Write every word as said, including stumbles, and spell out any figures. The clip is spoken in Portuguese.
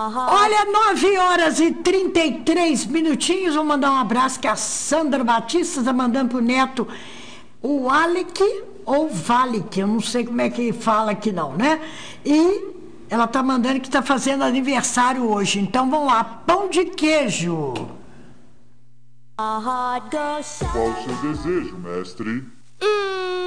Olha, nove horas e trinta e três minutinhos. Vou mandar um abraço que a Sandra Batista está mandando pro neto, o Alec ou Valek, eu não sei como é que fala aqui não, né? E ela tá mandando que tá fazendo aniversário hoje. Então vamos lá, pão de queijo. Qual o seu desejo, mestre? Hum,